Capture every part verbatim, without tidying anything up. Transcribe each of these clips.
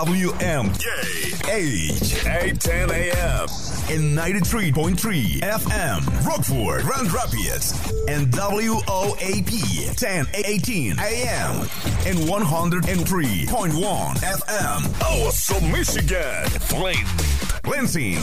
W M H eight ten A M and ninety-three point three F M Rockford, Grand Rapids, and W O A P ten eighteen A M and one oh three point one F M Awesome Michigan, Flint, Lansing,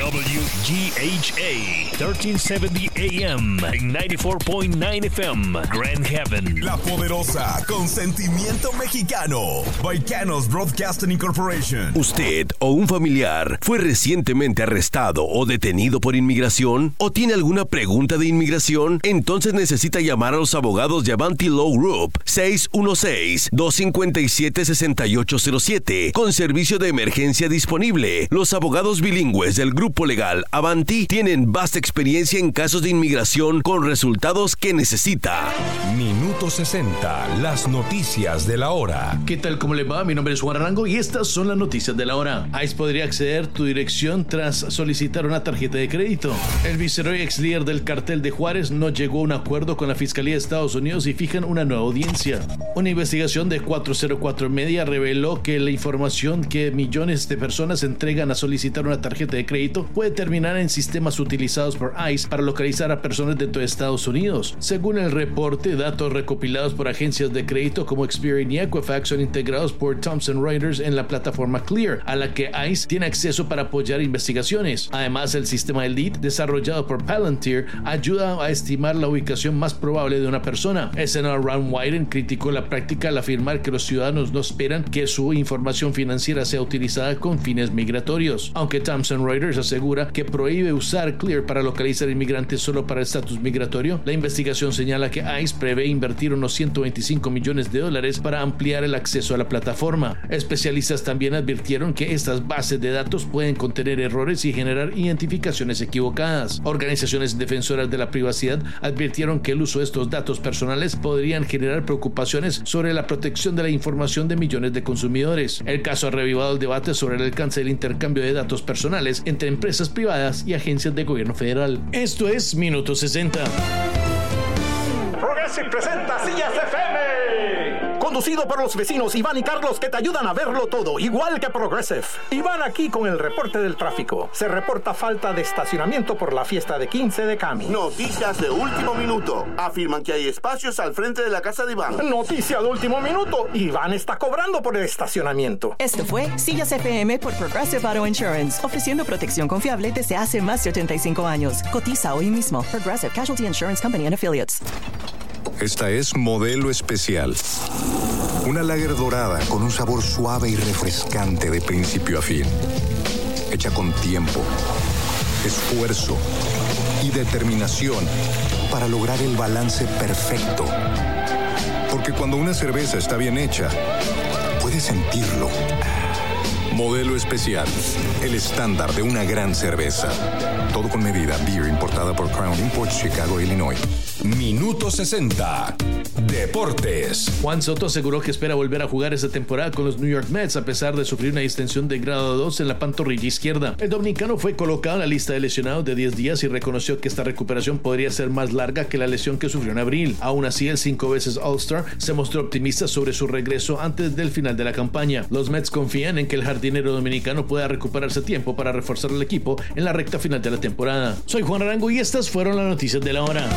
W G H A thirteen seventy A M and ninety-four point nine F M Grand Haven, La Poderosa, con sentimiento mexicano, Baicanos Broadcasting Incorporation. ¿Usted o un familiar fue recientemente arrestado o detenido por inmigración? ¿O tiene alguna pregunta de inmigración? Entonces necesita llamar a los abogados de Avanti Law Group seis uno seis, dos cinco siete, seis ocho cero siete con servicio de emergencia disponible. Los abogados bilingües del grupo legal Avanti tienen vasta experiencia en casos de inmigración con resultados que necesita. Minuto sesenta, las noticias de la hora. ¿Qué tal? ¿Cómo le va? Mi nombre es Juan Arango y estas son las noticias de la hora. ICE podría acceder a tu dirección tras solicitar una tarjeta de crédito. El viceroy ex líder del cartel de Juárez no llegó a un acuerdo con la Fiscalía de Estados Unidos y fijan una nueva audiencia. Una investigación de cuatrocientos cuatro Media reveló que la información que millones de personas entregan a solicitar una tarjeta de crédito puede terminar en sistemas utilizados por ICE para localizar a personas dentro de Estados Unidos. Según el reporte, datos recopilados por agencias de crédito como Experian y Equifax son integrados por Thomson Reuters en la plataforma Clear, a la que ICE tiene acceso para apoyar investigaciones. Además, el sistema Elite, desarrollado por Palantir, ayuda a estimar la ubicación más probable de una persona. El senador Ron Wyden criticó la práctica al afirmar que los ciudadanos no esperan que su información financiera sea utilizada con fines migratorios. Aunque Thomson Reuters asegura que prohíbe usar Clear para localizar inmigrantes solo para estatus migratorio, la investigación señala que ICE prevé invertir unos ciento veinticinco millones de dólares para ampliar el acceso a la plataforma. Especialistas también advirtieron que estas bases de datos pueden contener errores y generar identificaciones equivocadas. Organizaciones defensoras de la privacidad advirtieron que el uso de estos datos personales podrían generar preocupaciones sobre la protección de la información de millones de consumidores. El caso ha revivado el debate sobre el alcance del intercambio de datos personales entre empresas privadas y agencias de gobierno federal. Esto es Minuto sesenta. Progressive presenta Sillas F M. Conducido por los vecinos Iván y Carlos, que te ayudan a verlo todo, igual que Progressive. Iván aquí con el reporte del tráfico. Se reporta falta de estacionamiento por la fiesta de quince de Cami. Noticias de último minuto. Afirman que hay espacios al frente de la casa de Iván. Noticia de último minuto. Iván está cobrando por el estacionamiento. Esto fue Sillas F M por Progressive Auto Insurance, ofreciendo protección confiable desde hace más de ochenta y cinco años. Cotiza hoy mismo. Progressive Casualty Insurance Company and Affiliates. Esta es Modelo Especial. Una lager dorada con un sabor suave y refrescante de principio a fin. Hecha con tiempo, esfuerzo y determinación para lograr el balance perfecto. Porque cuando una cerveza está bien hecha, puedes sentirlo. Modelo Especial, el estándar de una gran cerveza. Todo con medida. Beer importada por Crown Imports, Chicago, Illinois. Minuto sesenta. Deportes. Juan Soto aseguró que espera volver a jugar esta temporada con los New York Mets a pesar de sufrir una distensión de grado dos en la pantorrilla izquierda. El dominicano fue colocado en la lista de lesionados de diez días y reconoció que esta recuperación podría ser más larga que la lesión que sufrió en abril. Aún así, el cinco veces All-Star se mostró optimista sobre su regreso antes del final de la campaña. Los Mets confían en que el jardinero dominicano pueda recuperarse a tiempo para reforzar el equipo en la recta final de la temporada. Soy Juan Arango y estas fueron las noticias de la hora.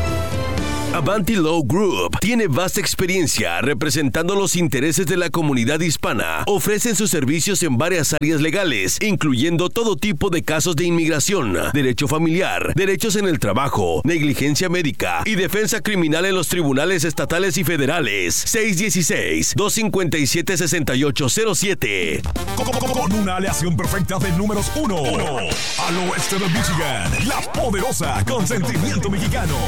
Avanti Law Group tiene vasta experiencia representando los intereses de la comunidad hispana. Ofrecen sus servicios en varias áreas legales, incluyendo todo tipo de casos de inmigración, derecho familiar, derechos en el trabajo, negligencia médica y defensa criminal en los tribunales estatales y federales. seis uno seis, dos cinco siete, seis ocho cero siete. Con una aleación perfecta de números uno al oeste de Michigan, La Poderosa, con sentimiento mexicano.